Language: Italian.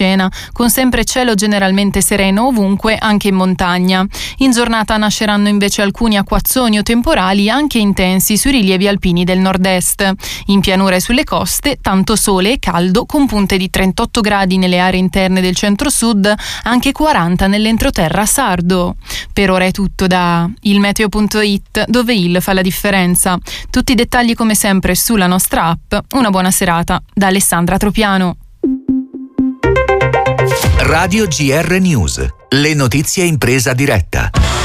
scena, con sempre cielo generalmente sereno ovunque, anche in montagna. In giornata nasceranno invece alcuni acquazzoni o temporali anche intensi sui rilievi alpini del nord-est. In pianura e sulle coste, tanto sole e caldo, con punte di 38 gradi nelle aree interne del centro-sud, anche 40 nell'entroterra sardo. Per ora è tutto da ilmeteo.it, dove il fa la differenza. Tutti i dettagli come sempre sulla nostra app. Una buona serata da Alessandra Tropiano. Radio GR News, le notizie in presa diretta.